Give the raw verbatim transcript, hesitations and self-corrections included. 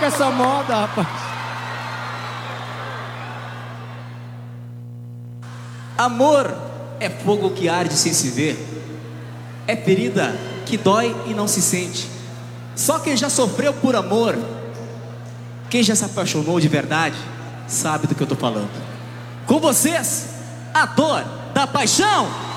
essa moda, rapaz. Amor é fogo que arde sem se ver, é ferida que dói e não se sente. Só quem já sofreu por amor, quem já se apaixonou de verdade, sabe do que eu tô falando. Com vocês, a dor da paixão.